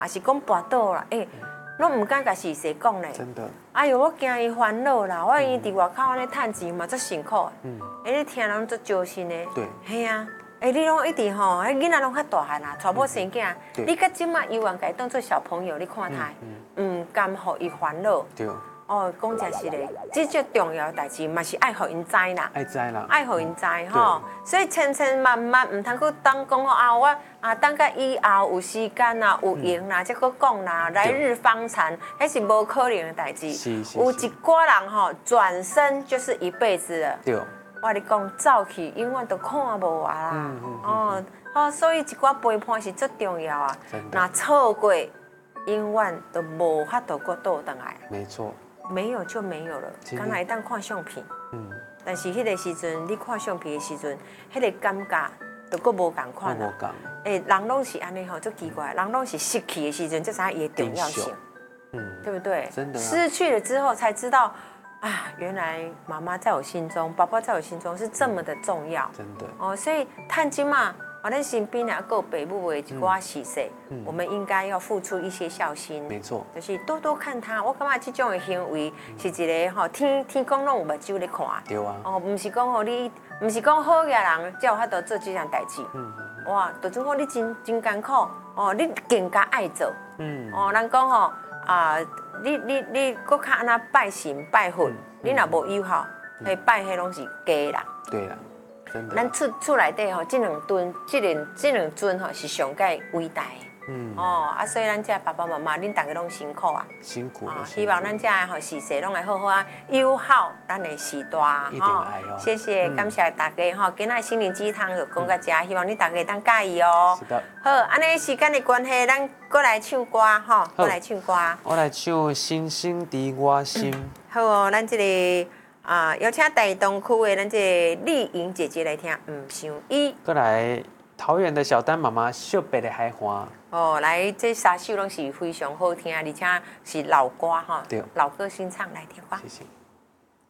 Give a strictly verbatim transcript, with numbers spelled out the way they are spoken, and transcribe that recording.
也是讲跋倒啦，哎，拢唔敢甲是谁讲咧。 真的。 哎呦，我惊伊烦恼啦，我伊伫外口安尼趁钱嘛，足辛苦。嗯。哎，你听人足揪心的。 对。 系啊。哎，你拢一直吼，哎，囡仔拢较大汉啦，娶某生囝，你甲即马永远家当做小朋友，你看他，唔甘互伊烦恼。 对。 哦，讲真是嘞，这最重要的代志，嘛是爱互因知啦。 爱知啦。 爱互因知吼，所以千千万万唔通去当讲啊，我啊等到以后有时间啊，有闲啦，再去讲啦，来日方长，迄是无可能的代志。 是是。 有一寡人吼，转身就是一辈子了。 对。 我你讲走去，永远都看无啊啦。嗯嗯。哦，哦，所以一寡陪伴是最重要啊。 真的。 那错过，永远都无法度过倒转来。 没错。 没有就没有了，刚来当看相片。嗯。但是迄个时阵，你看相片的时阵，迄个感觉就搁无共款啦。无共。诶，人拢是安尼吼，足奇怪，人拢是失去的时阵，才知影伊的重要性。嗯。对不对？ 真的。 失去了之后才知道，啊，原来妈妈在我心中，爸爸在我心中是这么的重要。 真的。 哦，所以趁今嘛。我咱身边啊，有爸母的一寡事势，我们应该要付出一些孝心。 没错， 就是多多看他。我感觉这种的行为是一个吼，天天公拢有目睭咧看。 对啊。 哦，不是讲吼你，不是讲好嘅人才有法度做这样代志。嗯。哇，就种讲你真真艰苦，哦，你更加爱做。嗯。哦，人讲吼啊，你你你搁较安那拜神拜佛，你若无友好，迄拜迄拢是假啦。 对啦。 咱厝厝内底吼，这两尊、这两、这两尊吼是上界伟大的。嗯。哦，啊，所以咱这爸爸妈妈，恁大家拢辛苦啊。 辛苦。啊， 希望咱这吼事势拢会好好啊，友好咱的时代。 一定爱哦。 谢谢，感谢大家吼，今仔心灵鸡汤就讲到这，希望你大家当介意哦。 是的。 好，安尼时间的关系，咱过来唱歌吼，过来唱歌。 我来唱《星星的我心》。 好哦，咱这个。啊，邀请台东区的咱这丽莹姐姐来听，唔想伊。 过来桃园的小丹妈妈秀白的海花。 哦，来这三首拢是非常好听，而且是老歌哈， 对， 老歌新唱来听吧。 谢谢。